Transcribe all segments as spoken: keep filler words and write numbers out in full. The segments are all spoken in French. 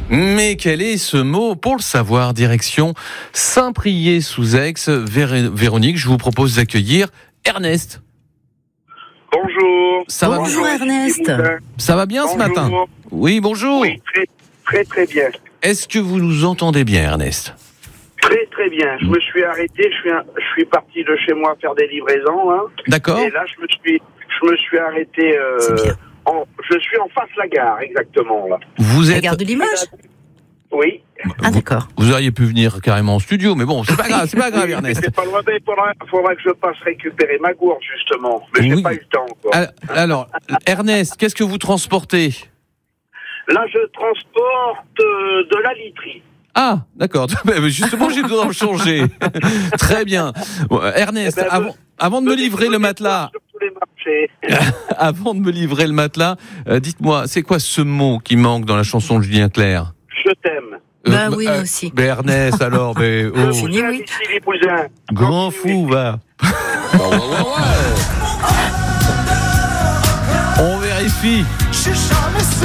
Mais quel est ce mot? Pour le savoir, direction Saint-Priest-sous-Aix. Vé- Véronique, je vous propose d'accueillir Ernest. Bonjour. Ça va Bonjour bien, Ernest. ça va bien ce Bonjour. matin? Oui, bonjour. Oui, très, très très bien. Est-ce que vous nous entendez bien, Ernest? Très très bien. Je me suis arrêté, je suis, un- je suis parti de chez moi faire des livraisons. Hein, D'accord. et là, je me suis, je me suis arrêté. Euh, C'est bien. en, je suis en face de la gare, exactement là. Vous La êtes... gare de Limoges. Oui. Ah d'accord. Vous auriez pu venir carrément en studio, mais bon, c'est pas grave, c'est pas grave, Oui, Ernest. c'est pas loin, mais il faudra, faudra que je passe récupérer ma gourde justement. Mais j'ai Oui. pas eu le temps encore. Al- Alors, Ernest, qu'est-ce que vous transportez? Là, je transporte euh, de la literie. Ah, d'accord. Mais justement, j'ai besoin de changer. Très bien. Bon, Ernest, Eh ben, avant, avant de me livrer le matelas, Sur tous les marchés. avant de me livrer le matelas, euh, dites-moi, c'est quoi ce mot qui manque dans la chanson de Julien Clerc? Je t'aime. Bah oui, moi aussi. Mais Ernest, alors, mais oh, Je fini, vous aime oui. ici, les cousins. grand Continuez. fou, va. On vérifie. J'ai jamais su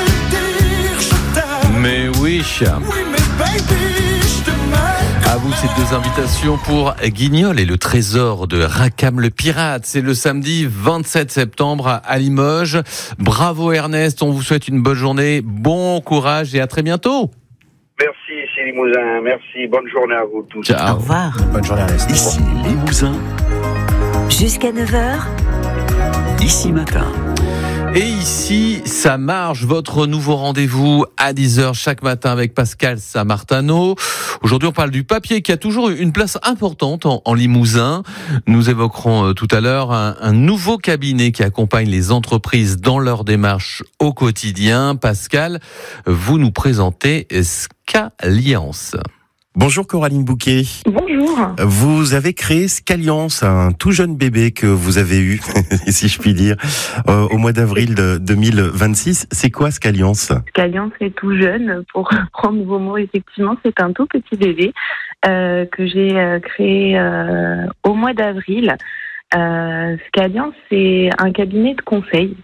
dire je t'aime. Mais oui. Oui, mais baby, je t'aime. À vous ces deux invitations pour Guignol et le trésor de Rackham le pirate. C'est le samedi vingt-sept septembre à Limoges. Bravo Ernest, on vous souhaite une bonne journée, bon courage et à très bientôt. Merci, ici Limousin. Merci. Bonne journée à vous tous. Au Ciao. revoir. Bonne journée Ernest. Ici Limousin, Jusqu'à neuf heures. ici matin. Et ici, ça marche, votre nouveau rendez-vous à dix heures chaque matin avec Pascal Samartano. Aujourd'hui, on parle du papier qui a toujours une place importante en, en Limousin. Nous évoquerons euh, tout à l'heure un, un nouveau cabinet qui accompagne les entreprises dans leur démarche au quotidien. Pascal, vous nous présentez Scaliance. Bonjour Coraline Bouquet. Bonjour. Vous avez créé Scaliance, un tout jeune bébé que vous avez eu, si je puis dire, euh, au mois d'avril de deux mille vingt-six. C'est quoi Scaliance? Scaliance est tout jeune. Pour reprendre vos mots, effectivement, c'est un tout petit bébé euh, que j'ai euh, créé euh, au mois d'avril. Euh, Scaliance, c'est un cabinet de conseil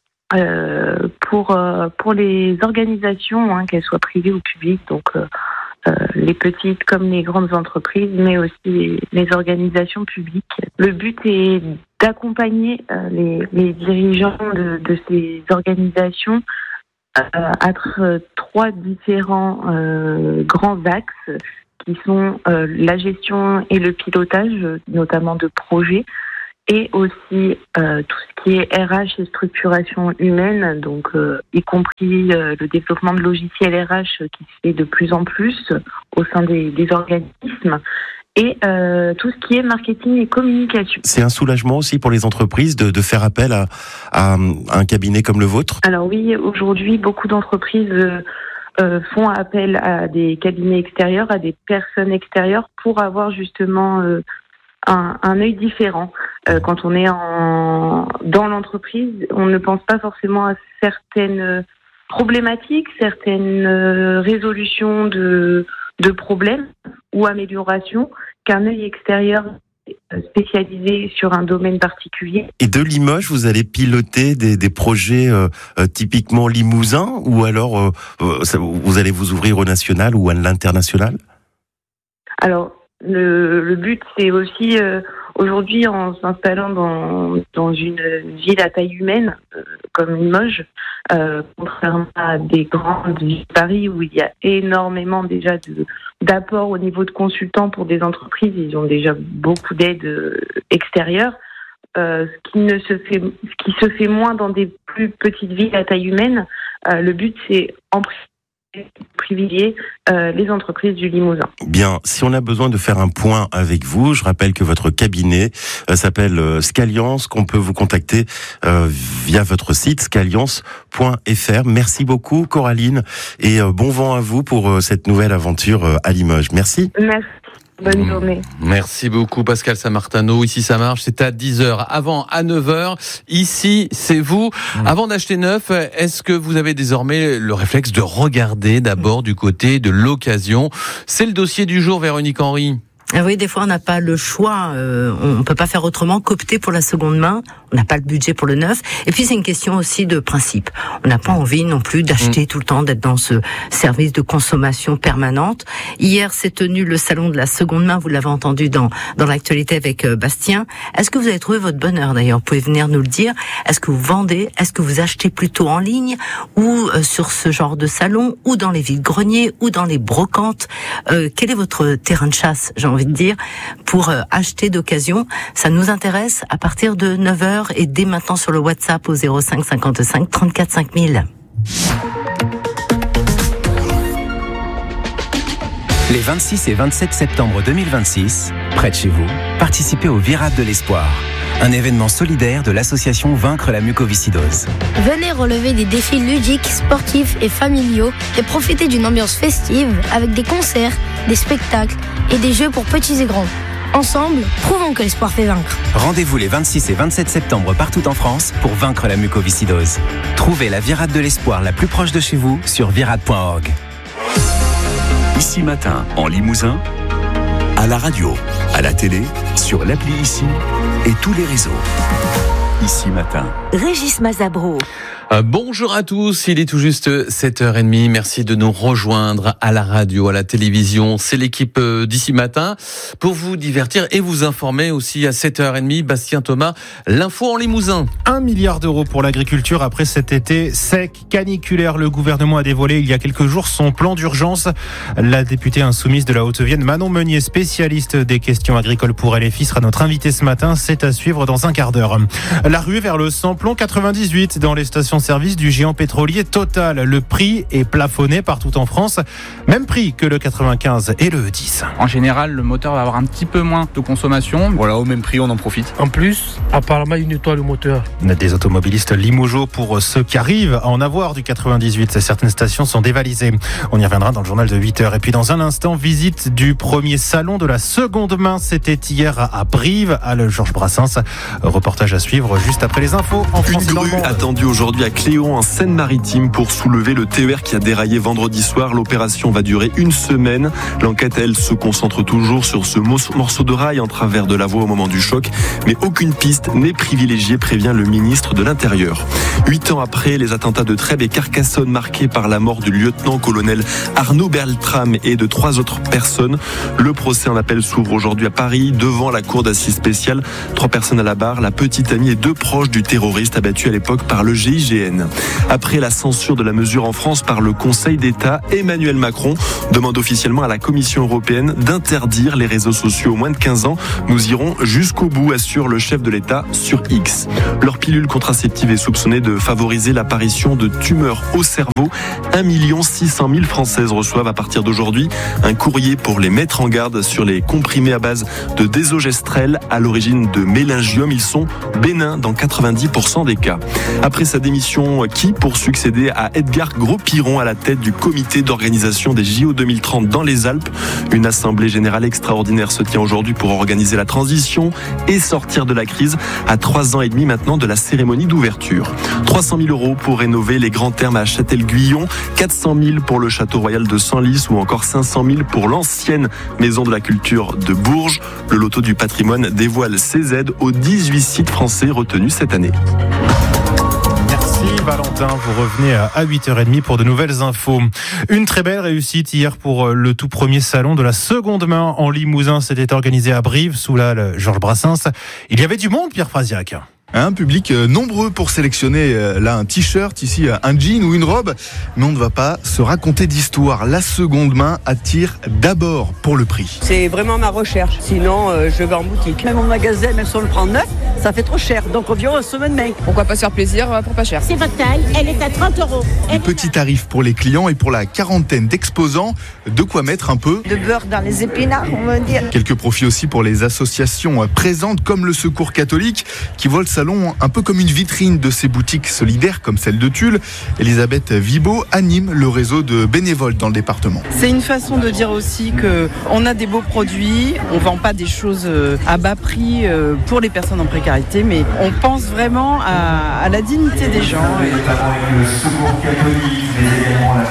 euh, pour euh, pour les organisations, hein, qu'elles soient privées ou publiques, donc euh, euh, les petites comme les grandes entreprises, mais aussi les, les organisations publiques. Le but est d'accompagner euh, les, les dirigeants de, de ces organisations euh, à tr- trois différents euh, grands axes qui sont euh, la gestion et le pilotage, notamment de projets, et aussi euh, tout ce qui est R H et structuration humaine, donc euh, y compris euh, le développement de logiciels R H qui se fait de plus en plus au sein des, des organismes, et euh, tout ce qui est marketing et communication. C'est un soulagement aussi pour les entreprises de, de faire appel à, à un cabinet comme le vôtre? Alors oui, aujourd'hui, beaucoup d'entreprises euh, euh, font appel à des cabinets extérieurs, à des personnes extérieures pour avoir justement euh, un, un œil différent. Euh, quand on est en, dans l'entreprise, on ne pense pas forcément à certaines problématiques, certaines euh, résolutions de, de problèmes ou améliorations qu'un œil extérieur spécialisé sur un domaine particulier. Et de Limoges, vous allez piloter des, des projets euh, euh, typiquement limousins, ou alors euh, euh, ça, vous allez vous ouvrir au national ou à l'international? Alors, le, le but, c'est aussi, euh, aujourd'hui, en s'installant dans, dans une ville à taille humaine, euh, comme Limoges, euh, contrairement à des grandes villes de Paris où il y a énormément déjà de, d'apports au niveau de consultants pour des entreprises, ils ont déjà beaucoup d'aide euh, extérieure, euh, ce qui ne se fait, ce qui se fait moins dans des plus petites villes à taille humaine. Euh, le but, c'est en privilégier euh, les entreprises du Limousin. Bien, si on a besoin de faire un point avec vous, je rappelle que votre cabinet euh, s'appelle euh, Scaliance, qu'on peut vous contacter euh, via votre site scaliance point f r. Merci beaucoup Coraline, et euh, bon vent à vous pour euh, cette nouvelle aventure euh, à Limoges. Merci. Merci. Bonne journée. Merci beaucoup Pascal Samartano. Ici ça marche, c'est à dix heures. Avant à neuf heures, ici c'est vous. Mmh. Avant d'acheter neuf, est-ce que vous avez désormais le réflexe de regarder d'abord du côté de l'occasion? C'est le dossier du jour, Véronique Henry. Ah oui, des fois on n'a pas le choix, euh, on ne peut pas faire autrement qu'opter pour la seconde main, on n'a pas le budget pour le neuf, et puis c'est une question aussi de principe. On n'a pas envie non plus d'acheter mmh. tout le temps, d'être dans ce service de consommation permanente. Hier s'est tenu le salon de la seconde main, vous l'avez entendu dans, dans l'actualité avec euh, Bastien. Est-ce que vous avez trouvé votre bonheur d'ailleurs? Vous pouvez venir nous le dire. Est-ce que vous vendez? Est-ce que vous achetez plutôt en ligne ou euh, sur ce genre de salon, ou dans les vides-greniers, ou dans les brocantes? euh, Quel est votre terrain de chasse, j'ai envie de dire, pour euh, acheter d'occasion? Ça nous intéresse à partir de neuf heures et dès maintenant sur le WhatsApp au zéro cinq cinquante-cinq trente-quatre cinq mille. Les vingt-six et vingt-sept septembre deux mille vingt-six, près de chez vous, participez au Virade de l'Espoir, un événement solidaire de l'association Vaincre la mucoviscidose. Venez relever des défis ludiques, sportifs et familiaux et profiter d'une ambiance festive avec des concerts, des spectacles et des jeux pour petits et grands. Ensemble, prouvons que l'espoir fait vaincre. Rendez-vous les vingt-six et vingt-sept septembre partout en France pour vaincre la mucoviscidose. Trouvez la Virade de l'Espoir la plus proche de chez vous sur virade point org. Ici Matin, en Limousin, à la radio, à la télé, sur l'appli Ici et tous les réseaux. Ici Matin. Régis Mazabro. Euh, bonjour à tous, il est tout juste sept heures trente, merci de nous rejoindre à la radio, à la télévision, c'est l'équipe euh, d'Ici Matin pour vous divertir et vous informer aussi à sept heures trente. Bastien Thomas, l'info en Limousin. Un milliard d'euros pour l'agriculture après cet été sec, caniculaire. Le gouvernement a dévoilé il y a quelques jours son plan d'urgence. La députée insoumise de la Haute-Vienne, Manon Meunier, spécialiste des questions agricoles pour L F I, sera notre invitée ce matin. C'est à suivre dans un quart d'heure. La ruée vers le samplon quatre-vingt-dix-huit dans les stations service du géant pétrolier Total. Le prix est plafonné partout en France. Même prix que le quatre-vingt-quinze et le E dix. En général, le moteur va avoir un petit peu moins de consommation. Voilà, au même prix, on en profite. En plus, apparemment, il nettoie le moteur. Des automobilistes limougeaux pour ceux qui arrivent à en avoir du quatre-vingt-dix-huit. Certaines stations sont dévalisées. On y reviendra dans le journal de huit heures. Et puis dans un instant, visite du premier salon de la seconde main. C'était hier à Brive, à le Georges Brassens. Reportage à suivre juste après les infos. En France Une grue attendue aujourd'hui à Cléon en Seine-Maritime pour soulever le T E R qui a déraillé vendredi soir. L'opération va durer une semaine. L'enquête, elle, se concentre toujours sur ce morceau de rail en travers de la voie au moment du choc. Mais aucune piste n'est privilégiée, prévient le ministre de l'Intérieur. Huit ans après les attentats de Trèbes et Carcassonne marqués par la mort du lieutenant-colonel Arnaud Beltrame et de trois autres personnes, le procès en appel s'ouvre aujourd'hui à Paris devant la cour d'assises spéciale. Trois personnes à la barre, la petite amie et deux proches du terroriste abattu à l'époque par le G I G N. Après la censure de la mesure en France par le Conseil d'État, Emmanuel Macron demande officiellement à la Commission européenne d'interdire les réseaux sociaux aux moins de quinze ans. Nous irons jusqu'au bout, assure le chef de l'État sur X. Leur pilule contraceptive est soupçonnée de favoriser l'apparition de tumeurs au cerveau. un million six cent mille Françaises reçoivent à partir d'aujourd'hui un courrier pour les mettre en garde sur les comprimés à base de désogestrel à l'origine de méningiome. Ils sont bénins dans quatre-vingt-dix pour cent des cas. Après sa démission, qui pour succéder à Edgar Gros-Piron à la tête du comité d'organisation des J O deux mille trente dans les Alpes. Une assemblée générale extraordinaire se tient aujourd'hui pour organiser la transition et sortir de la crise à trois ans et demi maintenant de la cérémonie d'ouverture. trois cent mille euros pour rénover les grands thermes à Châtel-Guyon, quatre cent mille pour le château royal de Senlis ou encore cinq cent mille pour l'ancienne maison de la culture de Bourges. Le loto du patrimoine dévoile ses aides aux dix-huit sites français retenus cette année. Valentin, vous revenez à huit heures trente pour de nouvelles infos. Une très belle réussite hier pour le tout premier salon de la seconde main en Limousin. C'était organisé à Brive, sous la Georges Brassens. Il y avait du monde, Pierre Frasiac. Un public nombreux pour sélectionner là un t-shirt, ici un jean ou une robe. Mais on ne va pas se raconter d'histoire. La seconde main attire d'abord pour le prix. C'est vraiment ma recherche. Sinon, euh, je vais en boutique. Même en magasin, même si on le prend neuf, ça fait trop cher. Donc on vient en semaine main. Pourquoi pas se faire plaisir pour pas cher. C'est votre taille, elle est à trente euros. Un petit tarif pour les clients et pour la quarantaine d'exposants. De quoi mettre un peu de beurre dans les épinards, on va dire. Quelques profits aussi pour les associations présentes comme le Secours catholique qui voit le salon un peu comme une vitrine de ces boutiques solidaires comme celle de Tulle. Elisabeth Vibo anime le réseau de bénévoles dans le département. C'est une façon de dire aussi qu'on a des beaux produits, on ne vend pas des choses à bas prix pour les personnes en précarité, mais on pense vraiment à, à la dignité des gens. Le Secours catholique, mais également la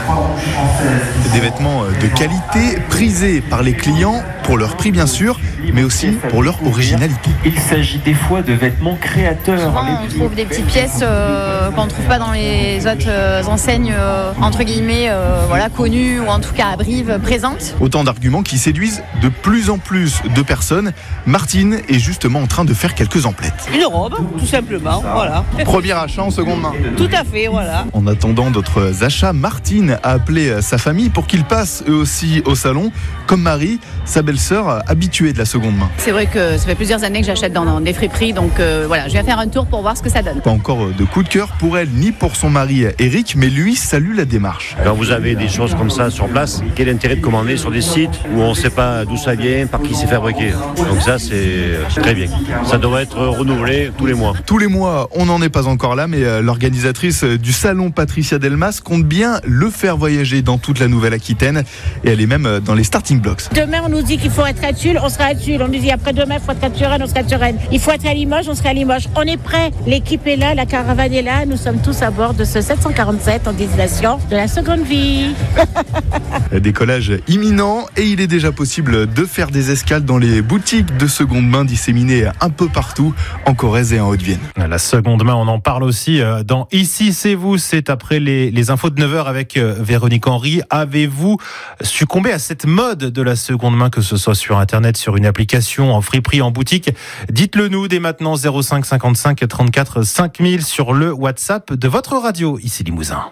Des vêtements de qualité, prisés par les clients, pour leur prix bien sûr, mais aussi pour leur originalité. Il s'agit des fois de vêtements créateurs. Souvent, on trouve des petites pièces euh, qu'on ne trouve pas dans les autres euh, enseignes, euh, entre guillemets, euh, voilà, connues, ou en tout cas à Brive, présentes. Autant d'arguments qui séduisent de plus en plus de personnes. Martine est justement en train de faire quelques emplettes. Une robe, tout simplement, voilà. Premier achat en seconde main. Tout à fait, voilà. En attendant d'autres achats, Martine a appelé sa famille pour qu'ils passent eux aussi au salon, comme Marie, sa belle-sœur habituée de la seconde main. C'est vrai que ça fait plusieurs années que j'achète dans, dans des friperies, donc euh, voilà, je viens faire un tour pour voir ce que ça donne. Pas encore de coup de cœur pour elle ni pour son mari Eric, mais lui salue la démarche. Quand vous avez des choses comme ça sur place, quel est l'intérêt de commander sur des sites où on ne sait pas d'où ça vient, par qui c'est fabriqué? Donc ça, c'est très bien. Ça devrait être renouvelé tous les mois. Tous les mois, on n'en est pas encore là, mais l'organisatrice du salon, Patricia Delmas, compte bien le faire voyager dans toute la Nouvelle-Aquitaine, et elle est même dans les starting blocks. Demain, on nous dit qu'il faut être à Tulle, on sera à Tulle. On nous dit après-demain, il faut être à Turenne, on sera à Turenne. Il faut être à Limoges, on sera à Limoges. On est prêt. L'équipe est là, la caravane est là. Nous sommes tous à bord de ce sept cent quarante-sept en destination de la seconde vie. Décollage imminent, et il est déjà possible de faire des escales dans les boutiques de seconde main disséminées un peu partout en Corrèze et en Haute-Vienne. La seconde main, on en parle aussi dans Ici c'est vous, c'est après les, les infos de neuf heures avec Véronique Henry. Avez-vous succombé à cette mode de la seconde main, que ce soit sur internet, sur une application, en friperie, en boutique? Dites-le nous dès maintenant, zéro cinq cinquante-cinq trente-quatre cinq mille sur le WhatsApp de votre radio, ici Limousin.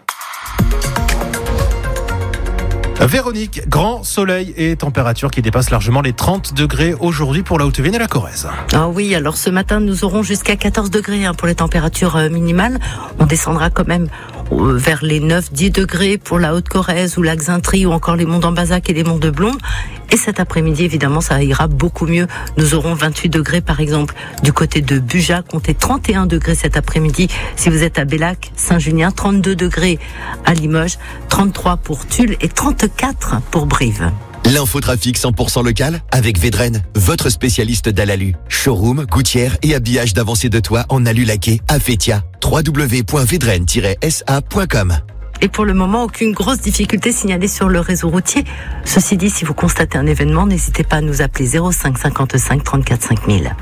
Véronique, grand soleil et température qui dépassent largement les trente degrés aujourd'hui pour la Haute-Vienne et la Corrèze. Ah oui, alors ce matin, nous aurons jusqu'à quatorze degrés hein, pour les températures euh, minimales. On descendra quand même euh, vers les neuf dix degrés pour la Haute-Corrèze ou la Xaintrie ou encore les monts d'Ambazac et les monts de Blonde. Et cet après-midi, évidemment, ça ira beaucoup mieux. Nous aurons vingt-huit degrés, par exemple, du côté de Buja. Comptez trente et un degrés cet après-midi. Si vous êtes à Bellac, Saint-Junien, trente-deux degrés à Limoges, trente-trois pour Tulle et trente-quatre pour Brive. L'infotrafic cent pour cent local avec Vedren, votre spécialiste d'Alalu. Showroom, gouttière et habillage d'avancée de toit en alu laqué à Fétia. w w w point vedren tiret s a point com. Et pour le moment, aucune grosse difficulté signalée sur le réseau routier. Ceci dit, si vous constatez un événement, n'hésitez pas à nous appeler zéro cinq cinquante-cinq trente-quatre cinq mille.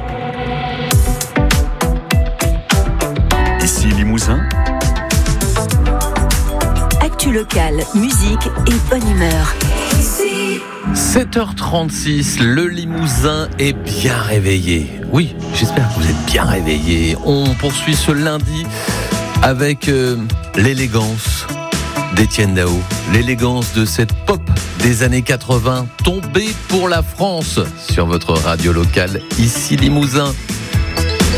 Ici Limousin. Actu locale, musique et bonne humeur. sept heures trente-six, le Limousin est bien réveillé. Oui, j'espère que vous êtes bien réveillés. On poursuit ce lundi avec euh, l'élégance d'Étienne Dao, l'élégance de cette pop des années quatre-vingts, tombée pour la France sur votre radio locale, ici Limousin.